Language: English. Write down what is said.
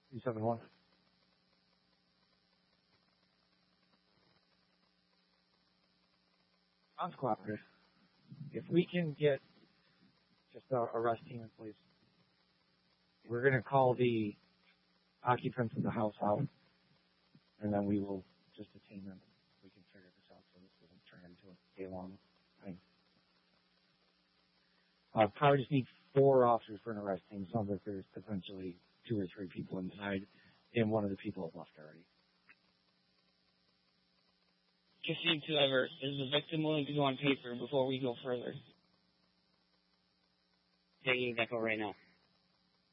371. Sounds cooperative. If we can get just a arrest team in place, we're going to call the occupants of the house out, and then we will just detain them. We can figure this out so this doesn't turn into a day-long thing. Probably just need 4 officers for an arrest team. Sounds like there's potentially 2 or 3 people inside, and one of the people have left already. Proceed to divert. Is the victim willing to go on paper before we go further? Taking echo right now.